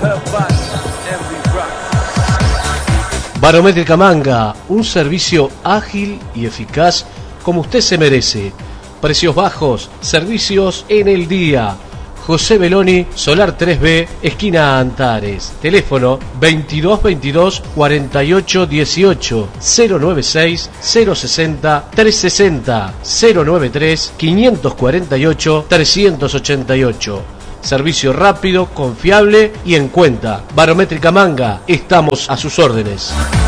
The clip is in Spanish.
Barométrica Manga, un servicio ágil y eficaz como usted se merece. Precios bajos, servicios en el día. José Beloni, Solar 3B, esquina Antares. Teléfono 2222 48 18 096 060 360 093 548 388. Servicio rápido, confiable y en cuenta. Barométrica Manga, estamos a sus órdenes.